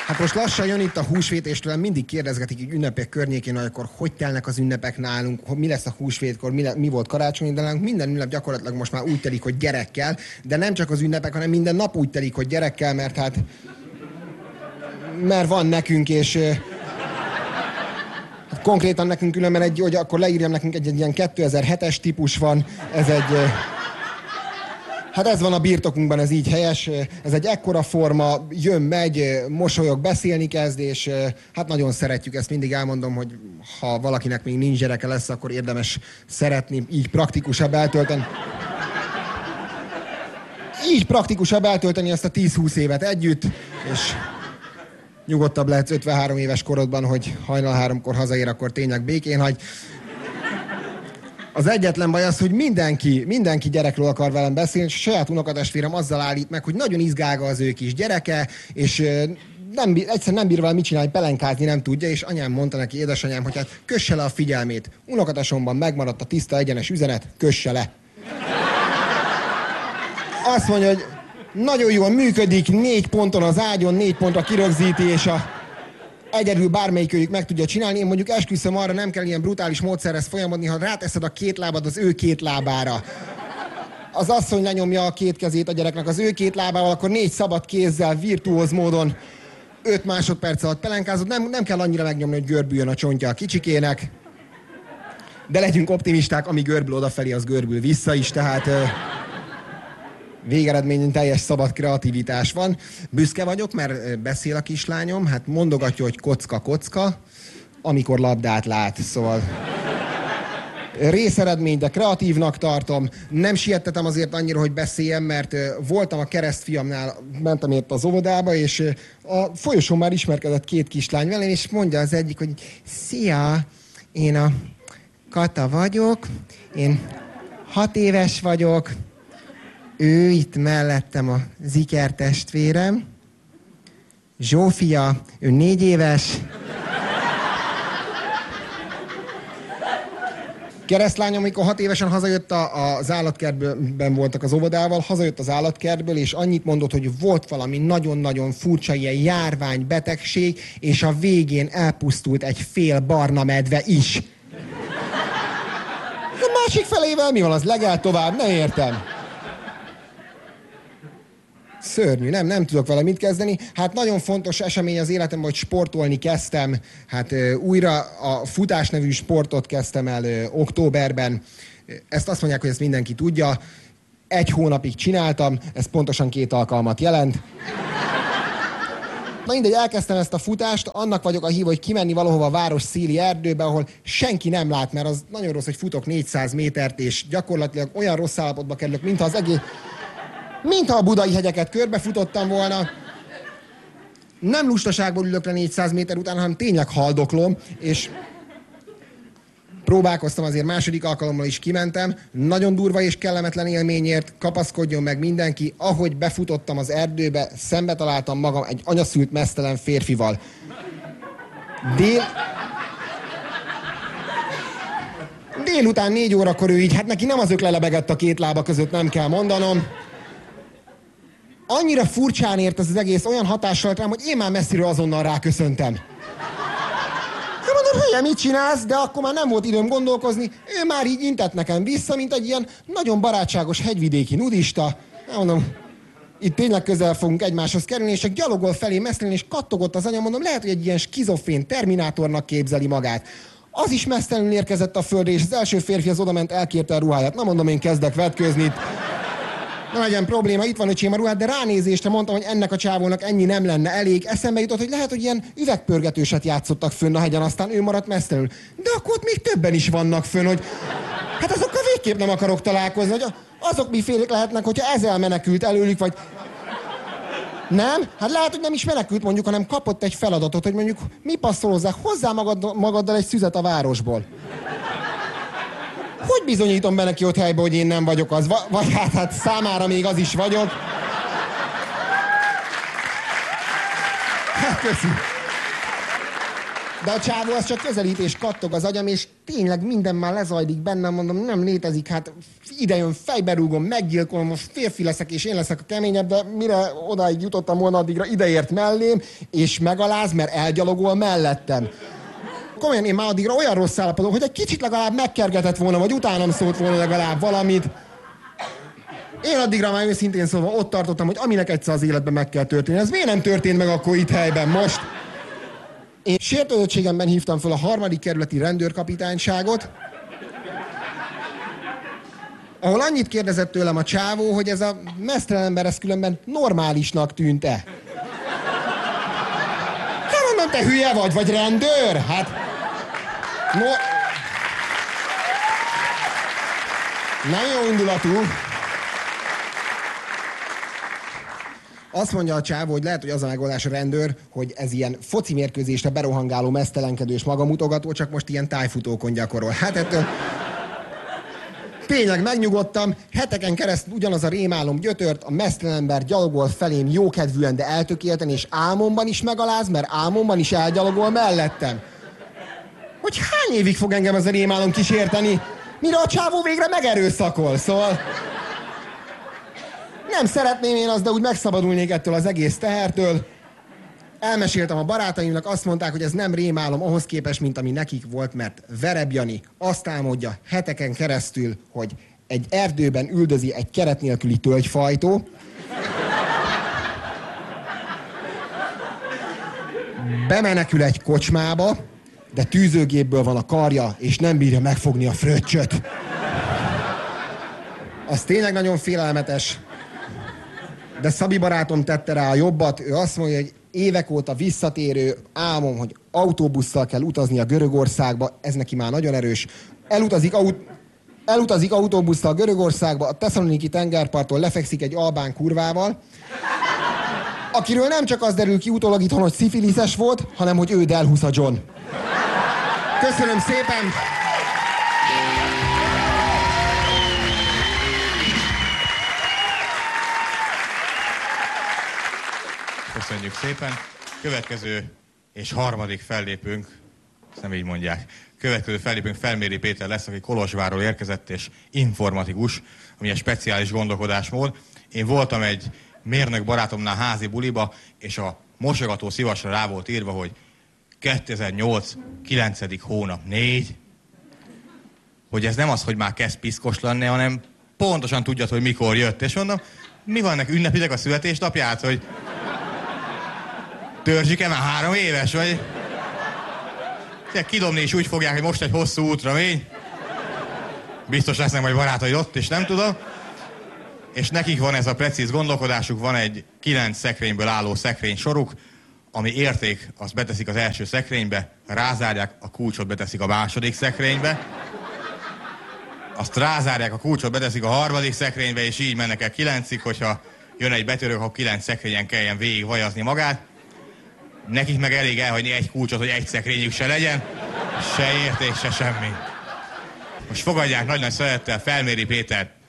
Hát most lassan jön itt a húsvét, és tőlem mindig kérdezgetik így ünnepek környékén, hogy akkor hogy telnek az ünnepek nálunk, mi lesz a húsvétkor, mi volt karácsony, de nálunk minden ünnep gyakorlatilag most már úgy telik, hogy gyerekkel, de nem csak az ünnepek, hanem minden nap úgy telik, hogy gyerekkel, mert van nekünk, és hát konkrétan nekünk különben hogy akkor leírjam nekünk egy ilyen 2007-es típus van, hát ez van a birtokunkban, ez így helyes, ez egy ekkora forma, jön, megy, mosolyog, beszélni kezd, és hát nagyon szeretjük, ezt mindig elmondom, hogy ha valakinek még nincs gyereke lesz, akkor érdemes szeretni, így praktikusabb eltölteni ezt a 10-20 évet együtt, és nyugodtabb lehetsz 53 éves korodban, hogy hajnal 3-kor hazaér, akkor tényleg békén hagy. Az egyetlen baj az, hogy mindenki gyerekről akar velem beszélni, és a saját unokatestvérem azzal állít meg, hogy nagyon izgága az ő kis gyereke, és egyszerűen nem bír vele mit csinálni, pelenkázni nem tudja, és anyám mondta neki, édesanyám, hogy hát kösse le a figyelmét. Unokatesomban megmaradt a tiszta, egyenes üzenet, kösse le. Azt mondja, hogy nagyon jól működik, 4 ponton az ágyon, 4 pontra kirögzíti, és egyedül bármelyikőjük meg tudja csinálni. Én mondjuk esküszöm arra, nem kell ilyen brutális módszerhez folyamodni, ha ráteszed a 2 lábad az ő 2 lábára. Az asszony lenyomja a 2 kezét a gyereknek az ő 2 lábával, akkor 4 szabad kézzel, virtuóz módon 5 másodperc alatt pelenkázod. Nem kell annyira megnyomni, hogy görbüljön a csontja a kicsikének. De legyünk optimisták, ami görbül odafelé, az görbül vissza is, tehát végeredményen teljes szabad kreativitás van. Büszke vagyok, mert beszél a kislányom, hát mondogatja, hogy kocka, kocka, amikor labdát lát, szóval részeredmény, de kreatívnak tartom. Nem siettetem azért annyira, hogy beszéljem, mert voltam a keresztfiamnál, mentem itt az óvodába, és a folyosón már ismerkedett 2 kislány velem, és mondja az egyik, hogy szia, én a Kata vagyok, én 6 éves vagyok, ő itt mellettem az ikertestvérem, Zsófia, ő 4 éves. Keresztlányom, amikor 6 évesen hazajött az állatkertben voltak az óvodával, hazajött az állatkertből, és annyit mondott, hogy volt valami nagyon-nagyon furcsa ilyen járvány, betegség, és a végén elpusztult egy fél barna medve is. A másik felével mi van, az legel tovább, ne értem. Szörnyű, nem tudok vele mit kezdeni. Hát nagyon fontos esemény az életemben, hogy sportolni kezdtem. Hát újra a futás nevű sportot kezdtem el októberben. Ezt azt mondják, hogy ezt mindenki tudja. 1 hónapig csináltam, ez pontosan 2 alkalmat jelent. Na mindegy, elkezdtem ezt a futást, annak vagyok a hív, hogy kimenni valahova a város széli erdőbe, ahol senki nem lát, mert az nagyon rossz, hogy futok 400 métert, és gyakorlatilag olyan rossz állapotba kerülök, mintha a budai hegyeket körbefutottam volna. Nem lustaságból ülök le 400 méter után, hanem tényleg haldoklom, és próbálkoztam azért, második alkalommal is kimentem. Nagyon durva és kellemetlen élményért, kapaszkodjon meg mindenki. Ahogy befutottam az erdőbe, szembe találtam magam egy anyaszült meztelen férfival. Délután 4 órakor ő így, hát neki nem az öklelebegett a 2 lába között, nem kell mondanom. Annyira furcsán ért ez az egész, olyan hatással rám, hogy én már messziről azonnal ráköszöntem. Hát mondom, hülye, mit csinálsz? De akkor már nem volt időm gondolkozni. Ő már így intett nekem vissza, mint egy ilyen nagyon barátságos hegyvidéki nudista. Hát mondom, itt tényleg közel fogunk egymáshoz kerülni, és csak gyalogol felé mesztelen, és kattogott az anya, mondom, lehet, hogy egy ilyen skizofrén terminátornak képzeli magát. Az is mesztelenül érkezett a földre, és az első férfi az odament, elkérte a ruháját. Na mondom, én kezdek vetkőzni. Nem legyen probléma, itt van öcsém a ruhát, de ránézésre mondtam, hogy ennek a csávónak ennyi nem lenne elég. Eszembe jutott, hogy lehet, hogy ilyen üvegpörgetőset játszottak fönn a hegyen, aztán ő maradt mesztelenül. De akkor ott még többen is vannak fönn, hogy hát azokkal végképp nem akarok találkozni, hogy azok mifélék lehetnek, hogyha ez elmenekült előlük, vagy... Nem? Hát lehet, hogy nem is menekült mondjuk, hanem kapott egy feladatot, hogy mondjuk mi passzol hozzá, hozzá magaddal egy szüzet a városból. Hogy bizonyítom be neki ott helyben, hogy én nem vagyok az? Vagy hát számára még az is vagyok. Hát köszi. De a csávó az csak közelít és kattog az agyam, és tényleg minden már lezajlik bennem, mondom, nem létezik, hát ide jön, fejbe rúgom, meggyilkolom, most férfi leszek, és én leszek a keményebb, de mire odáig jutottam volna, addigra ideért mellém, és megaláz, mert elgyalogol mellettem. Komolyan, én már addigra olyan rossz állapodom, hogy egy kicsit legalább megkergetett volna, vagy utánam szólt volna legalább valamit. Én addigra már őszintén szólva ott tartottam, hogy aminek egyszer az életben meg kell történni. Ez miért nem történt meg akkor itt helyben most? Én sértődöttségemben hívtam fel a 3. kerületi rendőrkapitányságot, ahol annyit kérdezett tőlem a csávó, hogy ez a meztelen ember ez különben normálisnak tűnt-e. Hát mondom, te hülye vagy rendőr? Hát... No... Nem jó indulatú. Azt mondja a csávó, hogy lehet, hogy az a megoldás a rendőr, hogy ez ilyen foci mérkőzésre berohangáló, meztelenkedős magamutogató, csak most ilyen tájfutókon gyakorol. Hát ettől... Tényleg megnyugodtam, heteken keresztül ugyanaz a rémálom gyötört, a meztelen ember gyalogol felém jókedvűen, de eltökélten, és álmomban is megaláz, mert álmomban is elgyalogol mellettem. Hogy hány évig fog engem ez a rémálom kísérteni, mire a csávó végre megerőszakol, szóval... Nem szeretném én azt, de úgy megszabadulnék ettől az egész tehertől. Elmeséltem a barátaimnak, azt mondták, hogy ez nem rémálom ahhoz képest, mint ami nekik volt, mert Vereb Jani azt álmodja heteken keresztül, hogy egy erdőben üldözi egy keret nélküli tölgyfajtó. Bemenekül egy kocsmába, de tűzőgépből van a karja, és nem bírja megfogni a fröccsöt. Az tényleg nagyon félelmetes. De Szabi barátom tette rá a jobbat, ő azt mondja, hogy évek óta visszatérő álmom, hogy autóbusszal kell utazni a Görögországba, ez neki már nagyon erős. Elutazik autóbusszal Görögországba, a Tesszaloniki tengerparton lefekszik egy albán kurvával, akiről nem csak az derül ki utólag itthon, hogy szifiliszes volt, hanem hogy ő Delhusa John. Köszönöm szépen! Köszönjük szépen. Következő és harmadik fellépőnk, ezt nem így mondják, következő fellépőnk Felméri Péter lesz, aki Kolozsvárról érkezett, és informatikus, ami egy speciális gondolkodásmód. Én voltam egy mérnök barátomnál házi buliba, és a mosogató szívasra rá volt írva, hogy 2008. 9. hónap 4, hogy ez nem az, hogy már kezd piszkos lenni, hanem pontosan tudjad, hogy mikor jött. És mondom, mi van nek, ünnepitek a születésnapját, hogy Törzsike már 3 éves, vagy? Kidobni is úgy fogják, hogy most egy hosszú útra mégy. Biztos lesznek majd barátaid ott, és nem tudom. És nekik van ez a precíz gondolkodásuk, van egy 9 szekrényből álló szekrénysoruk, ami érték, azt beteszik az első szekrénybe, rázárják, a kulcsot beteszik a második szekrénybe, azt rázárják, a kulcsot beteszik a harmadik szekrénybe, és így mennek el 9-ig, hogyha jön egy betörő, akkor 9 szekrényen kelljen végig vajazni magát. Nekik meg elég elhagyni egy kulcsot, hogy egy szekrényük se legyen, se érték, se semmi. Most fogadják nagy-nagy szeretettel Felméri Péter